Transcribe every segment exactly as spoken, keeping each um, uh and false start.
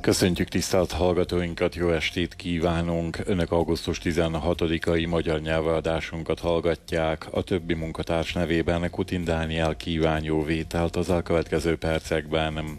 Köszöntjük tisztelt hallgatóinkat, jó estét kívánunk! Önök augusztus tizenhatodikai magyar nyelvadásunkat hallgatják. A többi munkatárs nevében Kutin Dániel kíván jó vételt az elkövetkező percekben.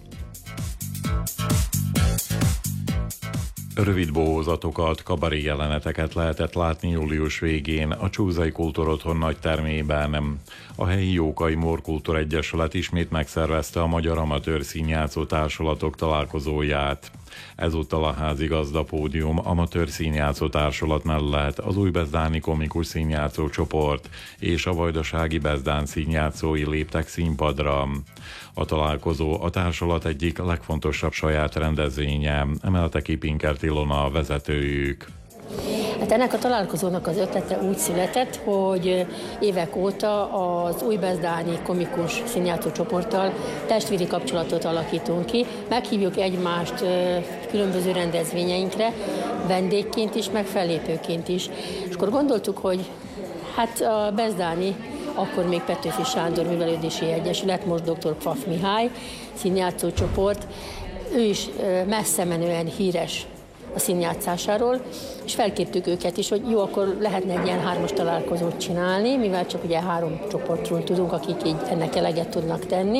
Rövid bohózatokat, kabaré jeleneteket lehetett látni július végén a Csúzai Kultúrotthon nagytermében. A helyi Jókai Morkultúr Egyesület ismét megszervezte a Magyar Amatőr Színjátszó Társulatok találkozóját. Ezúttal a házigazda pódium amatőr színjátszó társulat mellett az újbezdáni komikus színjátszó csoport és a vajdasági bezdán színjátszói léptek színpadra. A találkozó a társulat egyik legfontosabb saját rendezvénye, emelte ki Pinker Ilona a vezetőjük. Hát ennek a találkozónak az ötlete úgy született, hogy évek óta az újbezdáni komikus színjátszó csoporttal testvéri kapcsolatot alakítunk ki. Meghívjuk egymást különböző rendezvényeinkre, vendégként is, meg fellépőként is. És akkor gondoltuk, hogy hát a bezdáni, akkor még Petőfi Sándor Művelődési Egyesület, most doktor Pfaff Mihály színjátszó csoport, ő is messze menően híres a színjátszásáról, és felkértük őket is, hogy jó, akkor lehetne egy ilyen hármas találkozót csinálni, mivel csak ugye három csoportról tudunk, akik így ennek eleget tudnak tenni.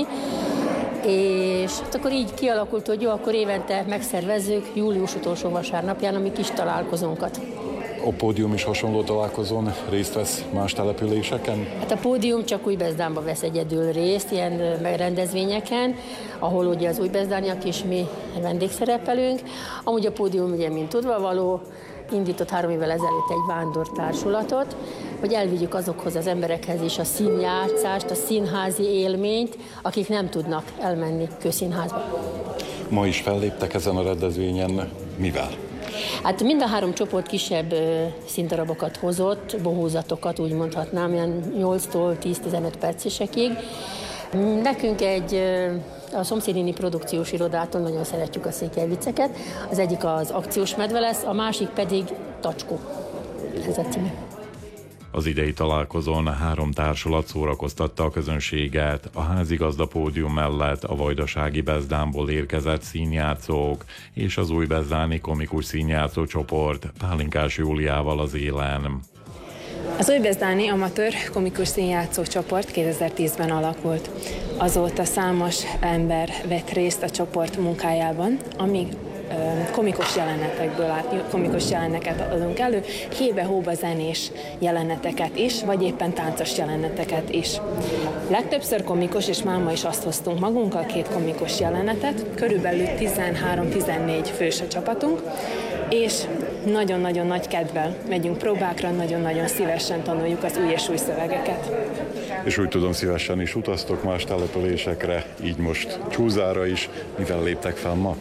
És hát akkor így kialakult, hogy jó, akkor évente megszervezzük július utolsó vasárnapján a mi kis találkozónkat. A pódium is hasonló találkozón részt vesz más településeken? Hát a pódium csak Újbezdánban vesz egyedül részt, ilyen rendezvényeken, ahol ugye az újbezdániak is mi vendégszerepelünk. Amúgy a pódium ugye, mint tudva való, indított három évvel ezelőtt egy vándortársulatot, hogy elvigyük azokhoz az emberekhez is a színjátszást, a színházi élményt, akik nem tudnak elmenni közszínházba. Ma is felléptek ezen a rendezvényen, mivel? Hát mind a három csoport kisebb színdarabokat hozott, bohózatokat úgy mondhatnám, ilyen nyolctól tíz-tizenöt percesekig. Nekünk egy a szomszédini produkciós irodától nagyon szeretjük a székely vicceket. Az egyik az Akciós medve lesz, a másik pedig Tacskó. Ez a címe. Az idei találkozón három társulat szórakoztatta a közönséget. A házigazda pódium mellett a vajdasági bezdánból érkezett színjátszók és az újbezdáni komikus színjátszó csoport Pálinkás Júliával az élen. Az újbezdáni amatőr komikus színjátszó csoport kétezer-tízben alakult. Azóta számos ember vett részt a csoport munkájában, amíg komikus jelenetekből át, komikus jeleneteket adunk elő, hébe-hóba zenés jeleneteket is, vagy éppen táncos jeleneteket is. Legtöbbször komikus, és máma is azt hoztunk magunkkal, két komikus jelenetet, körülbelül tizenhárom-tizennégy fős a csapatunk, és nagyon-nagyon nagy kedvel megyünk próbákra, nagyon-nagyon szívesen tanuljuk az új és új szövegeket. És úgy tudom, szívesen is utaztok más településekre, így most Csúzára is. Mivel léptek fel ma?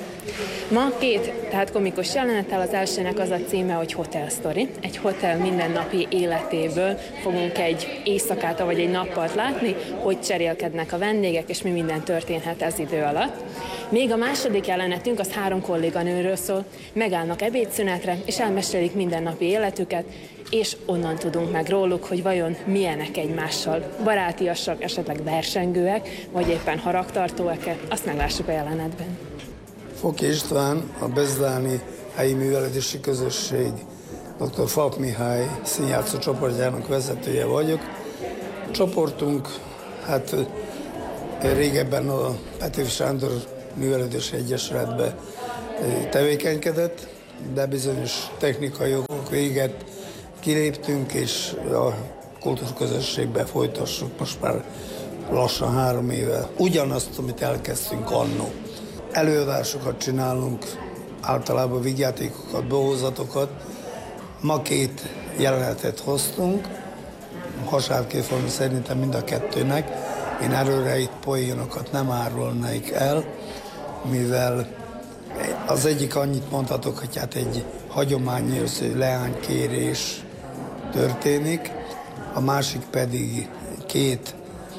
Ma két, tehát komikus jelenettel, az elsőnek az a címe, hogy Hotel Story. Egy hotel mindennapi életéből fogunk egy éjszakát, vagy egy nappalt látni, hogy cserélkednek a vendégek, és mi minden történhet ez idő alatt. Még a második jelenetünk az három kolléganőről szól, megállnak ebédszünetre, és elmesélik mindennapi életüket, és onnan tudunk meg róluk, hogy vajon milyenek egymással, barátiasak, esetleg versengőek, vagy éppen haragtartóak, azt meglássuk a jelenetben. Foki István, a bezdáni helyi művelődési közösség doktor Pfaff Mihály színjátszó csoportjának vezetője vagyok. A csoportunk hát régebben a Petőfi Sándor Művelődési Egyesületben tevékenykedett, de bizonyos technikai okok véget kiléptünk, és a kultúrközösségbe folytassuk most már lassan három éve ugyanazt, amit elkezdtünk annó. Előadásokat csinálunk, általában vígjátékokat, bohózatokat. Ma két jelenetet hoztunk, hasábkéforma szerintem mind a kettőnek. Én előre itt poénokat nem árulnék el, mivel az egyik annyit mondhatok, hogy hát egy hagyományos leánykérés történik, a másik pedig két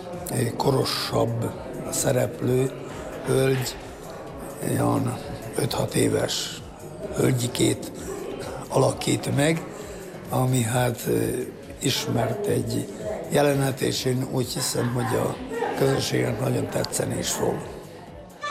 korosabb szereplő, hölgy, olyan öt-hat éves hölgyikét alakít meg, ami hát ismert egy jelenet, és én úgy hiszem, hogy a közönségnek nagyon tetszeni is fog.